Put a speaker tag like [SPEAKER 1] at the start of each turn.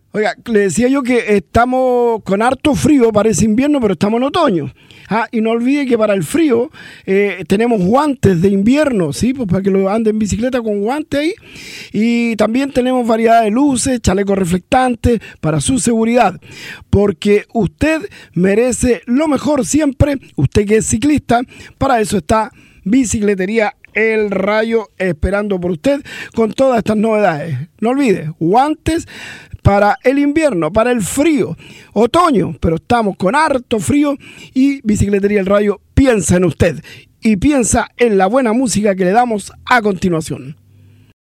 [SPEAKER 1] Oiga, le decía yo que estamos con harto frío, parece invierno, pero estamos en otoño. Y no olvide que para el frío tenemos guantes de invierno, ¿sí? Pues para que lo ande en bicicleta con guantes ahí. Y también tenemos variedad de luces, chalecos reflectantes para su seguridad. Porque usted merece lo mejor siempre, usted que es ciclista, para eso está Bicicletería El Rayo esperando por usted con todas estas novedades. No olvide, guantes para el invierno, para el frío, otoño, pero estamos con harto frío y Bicicletería El Rayo piensa en usted y piensa en la buena música que le damos a continuación.